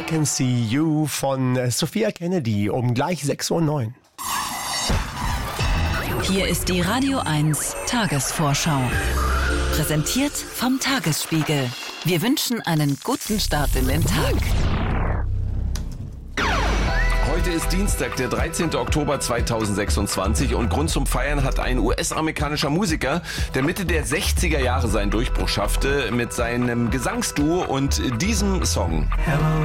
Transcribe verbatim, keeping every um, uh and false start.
I Can See You von Sophia Kennedy um gleich sechs Uhr neun. Hier ist die Radio eins Tagesvorschau. Präsentiert vom Tagesspiegel. Wir wünschen einen guten Start in den Tag. Heute ist Dienstag, der dreizehnten Oktober zweitausendsechsundzwanzig und Grund zum Feiern hat ein U S-amerikanischer Musiker, der Mitte der sechziger Jahre seinen Durchbruch schaffte mit seinem Gesangsduo und diesem Song. Hello.